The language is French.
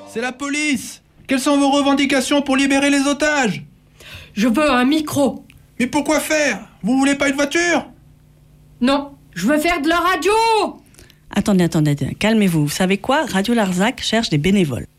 C'est la police. Quelles sont vos revendications pour libérer les otages? Je veux un micro. Mais pourquoi faire? Vous voulez pas une voiture? Non, je veux faire de la radio. Attendez, calmez-vous. Vous savez quoi? Radio Larzac cherche des bénévoles.